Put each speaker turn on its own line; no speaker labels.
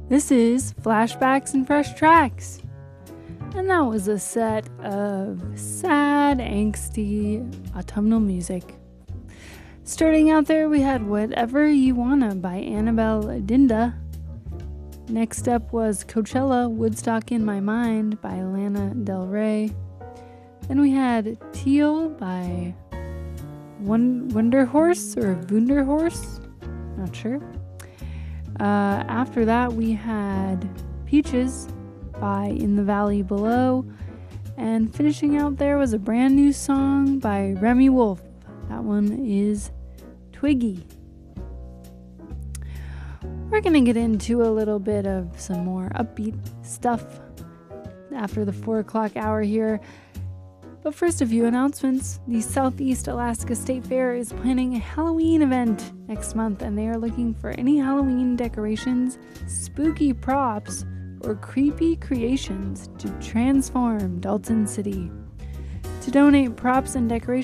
This is Flashbacks and Fresh Tracks. And that was a set of sad, angsty, autumnal music. Starting out there, we had Whatever You Wanna by Annabelle Dinda. Next up was Coachella, Woodstock in My Mind by Lana Del Rey. Then we had Teal by Wunderhorse or Wunderhorse, not sure. After that, we had Peaches by In the Valley Below. And finishing out there was a brand new song by Remy Wolf. That one is Twiggy. We're going to get into a little bit of some more upbeat stuff after the 4 o'clock hour here. But first, a few announcements. The Southeast Alaska State Fair is planning a Halloween event next month, and they are looking for any Halloween decorations, spooky props, or creepy creations to transform Dalton City. To donate props and decorations,